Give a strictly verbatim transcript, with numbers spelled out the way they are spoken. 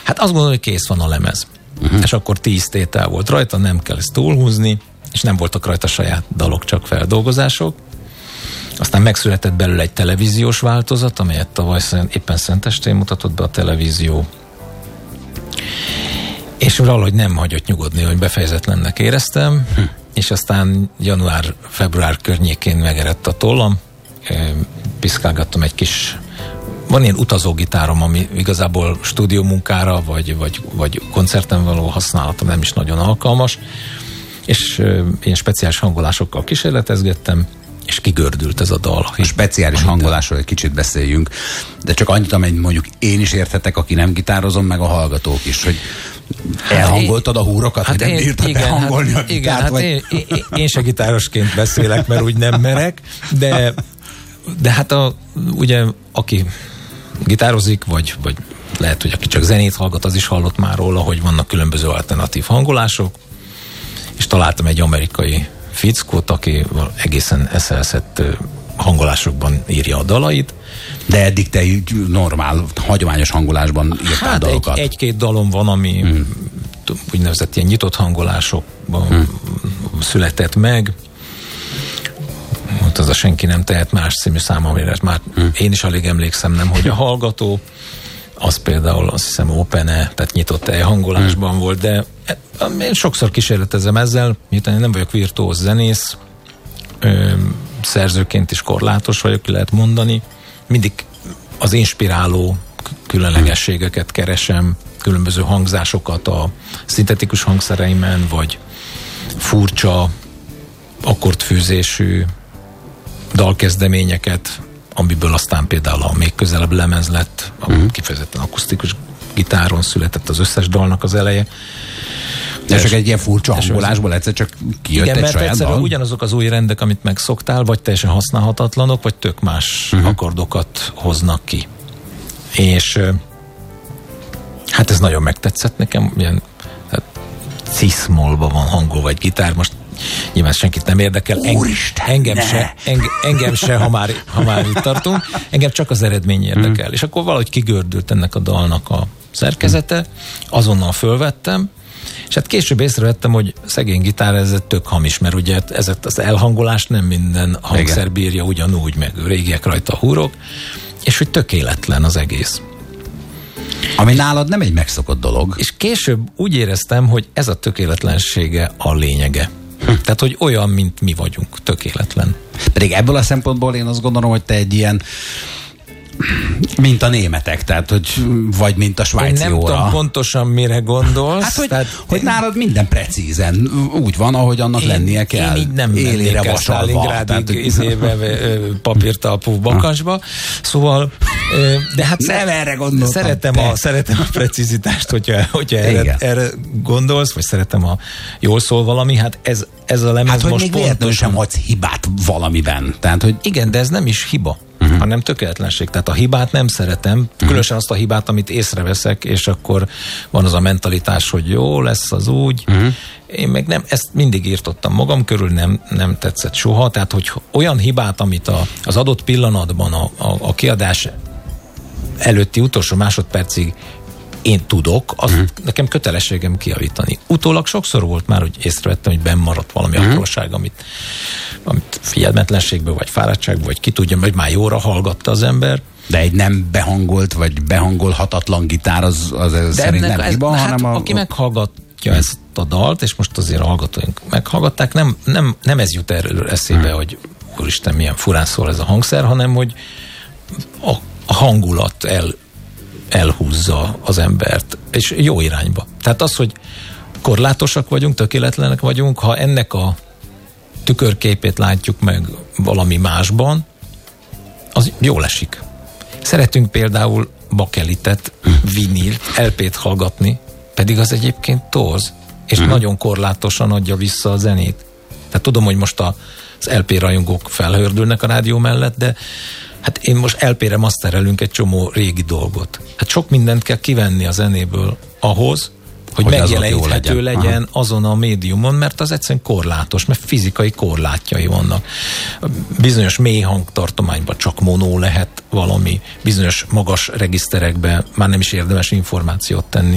Hát azt gondolom, hogy kész van a lemez. Uh-huh. És akkor tíz tétel volt rajta, nem kell ezt túlhúzni, és nem voltak rajta saját dalok, csak feldolgozások. Aztán megszületett belőle egy televíziós változat, amelyet tavaly éppen Szentestén mutatott be a televízió. És valahogy nem hagyott nyugodni, hogy befejezetlennek éreztem, hm. és aztán január-február környékén megerett a tollam, piszkálgattam egy kis, van ilyen utazógitárom, ami igazából stúdiómunkára, vagy, vagy, vagy koncerten való használata nem is nagyon alkalmas, és ilyen speciális hangolásokkal kísérletezgettem, és kigördült ez a dal. A speciális hangolásról egy kicsit beszéljünk, de csak annyit, amennyit mondjuk én is érthetek, aki nem gitározom, meg a hallgatók is, hogy elhangoltad a húrokat, hát hogy nem bírtad behangolni hát a gitárt? Igen, hát vagy... én, én, én se gitárosként beszélek, mert úgy nem merek, de, de hát a, ugye, aki gitározik, vagy, vagy lehet, hogy aki csak zenét hallgat, az is hallott már róla, hogy vannak különböző alternatív hangolások, és találtam egy amerikai fickót, aki egészen eszelszett hangolásokban írja a dalait. De eddig te normál, hagyományos hangolásban írtál hát dalokat? Egy, egy-két dalom van, ami hmm. úgynevezett ilyen nyitott hangolásokban hmm. született meg. Ott az a Senki nem tehet más című szám, amire már hmm. én is alig emlékszem, nem, hogy a hallgató, az például azt hiszem open-e, tehát nyitott hangolásban hmm. volt, de én sokszor kísérletezem ezzel, miután én nem vagyok virtuóz zenész, ö, szerzőként is korlátos vagyok, ki lehet mondani. Mindig az inspiráló különlegességeket keresem, különböző hangzásokat a szintetikus hangszereimen, vagy furcsa akkordfűzésű dalkezdeményeket, amiből aztán például a még közelebb lemez lett, uh-huh. kifejezetten akusztikus gitáron született az összes dalnak az eleje. De csak egy ilyen furcsa hangolásból egyszer csak kijött igen, egy saját dal? Ugyanazok az új rendek, amit megszoktál, vagy teljesen használhatatlanok, vagy tök más uh-huh. akkordokat hoznak ki. És hát ez nagyon megtetszett nekem, ilyen hát, ciszmolba van hangolva egy gitár, most nyilván senkit nem érdekel. Úristen, engem, se, enge, engem se, ha már, ha már itt tartunk, engem csak az eredmény érdekel. Mm. És akkor valahogy kigördült ennek a dalnak a szerkezete, azonnal fölvettem, és hát később észrevettem, hogy szegény gitár ez tök hamis, mert ugye ez az elhangolást nem minden hangszer bírja ugyanúgy, meg régiek rajta a húrok, és hogy tökéletlen az egész. Ami nálad nem egy megszokott dolog. És később úgy éreztem, hogy ez a tökéletlensége a lényege. Hm. Tehát, hogy olyan, mint mi vagyunk, tökéletlen. Pedig ebből a szempontból én azt gondolom, hogy te egy ilyen mint a németek, tehát, hogy vagy mint a svájci óra. Én nem óra. tudom pontosan, mire gondolsz. Hát, hogy, tehát, hogy nálad minden precízen úgy van, ahogy annak én, lennie kell. Én így nem mennék el Sztálingrádig izébe, papírtalpú bakasba. Szóval, de hát nem erre gondoltam. Szeretem a, szeretem a precizitást, hogyha, hogyha erre, erre gondolsz, vagy szeretem, a jól szól valami, hát ez, ez a lemez hát, most hogy még véletlenül sem hagysz hibát valamiben. Tehát, hogy igen, de ez nem is hiba. Uh-huh. hanem tökéletlenség. Tehát a hibát nem szeretem, uh-huh. különösen azt a hibát, amit észreveszek, és akkor van az a mentalitás, hogy jó lesz az úgy. Uh-huh. Én meg nem, ezt mindig írtottam magam körül, nem, nem tetszett soha. Tehát, hogy olyan hibát, amit a, az adott pillanatban a, a, a kiadás előtti utolsó másodpercig én tudok, azt uh-huh. nekem kötelességem kijavítani. Utólag sokszor volt már, hogy észrevettem, hogy benn maradt valami uh-huh. apróság, amit, amit figyelmetlenségből, vagy fáradtságból, vagy ki tudja, vagy már jóra hallgatta az ember. De egy nem behangolt, vagy behangolhatatlan gitár, az, az ez szerint nem ez, hiba, hát, hanem a... aki meghallgatja uh-huh. ezt a dalt, és most azért a hallgatóink meghallgatták, nem, nem, nem ez jut erről eszébe, uh-huh. hogy úristen, milyen furán szól ez a hangszer, hanem, hogy a, a hangulat el elhúzza az embert, és jó irányba. Tehát az, hogy korlátosak vagyunk, tökéletlenek vagyunk, ha ennek a tükörképét látjuk meg valami másban, az jól esik. Szeretünk például bakelitet, vinilt, el pét hallgatni, pedig az egyébként torz, és uh-huh. nagyon korlátosan adja vissza a zenét. Tehát tudom, hogy most a, az el pé rajongók felhördülnek a rádió mellett, de hát én most el pére masterelünk egy csomó régi dolgot. Hát sok mindent kell kivenni a zenéből ahhoz, hogy, hogy megjeleníthető legyen, legyen azon a médiumon, mert az egyszerűen korlátos, mert fizikai korlátjai vannak. Bizonyos mély hangtartományban csak monó lehet valami, bizonyos magas regiszterekben már nem is érdemes információt tenni.